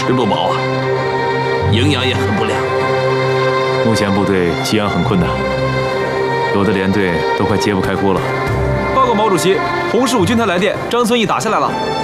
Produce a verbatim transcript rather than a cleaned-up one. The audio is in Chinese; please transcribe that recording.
吃不饱啊，营养也很不良。 目前部队给养很困难，有的连队都快揭不开锅了。 报告毛主席，红十五军团来电，张遵义打下来了。